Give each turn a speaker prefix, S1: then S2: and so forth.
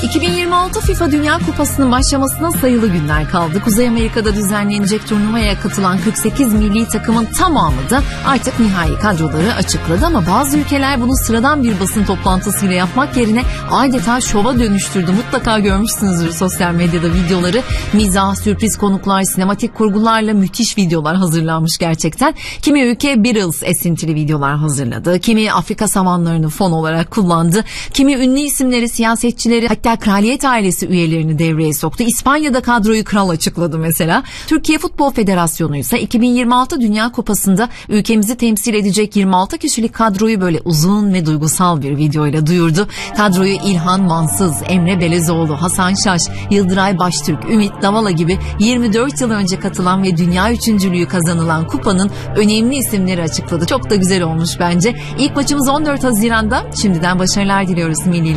S1: 2026 FIFA Dünya Kupası'nın başlamasına sayılı günler kaldı. Kuzey Amerika'da düzenlenecek turnuvaya katılan 48 milli takımın tamamı da artık nihai kadroları açıkladı. Ama bazı ülkeler bunu sıradan bir basın toplantısıyla yapmak yerine adeta şova dönüştürdü. Mutlaka görmüşsünüzdür sosyal medyada videoları. Mizah, sürpriz konuklar, sinematik kurgularla müthiş videolar hazırlanmış gerçekten. Kimi ülke Beatles esintili videolar hazırladı. Kimi Afrika savanlarını fon olarak kullandı. Kimi ünlü isimleri, siyasetçileri, hatta kraliyet ailesi üyelerini devreye soktu. İspanya'da kadroyu kral açıkladı mesela. Türkiye Futbol Federasyonu ise 2026 Dünya Kupası'nda ülkemizi temsil edecek 26 kişilik kadroyu böyle uzun ve duygusal bir videoyla duyurdu. Kadroyu İlhan Mansız, Emre Belezoğlu, Hasan Şaş, Yıldıray Baştürk, Ümit Davala gibi 24 yıl önce katılan ve dünya üçüncülüğü kazanılan kupanın önemli isimleri açıkladı. Çok da güzel olmuş bence. İlk maçımız 14 Haziran'da. Şimdiden başarılar diliyoruz milli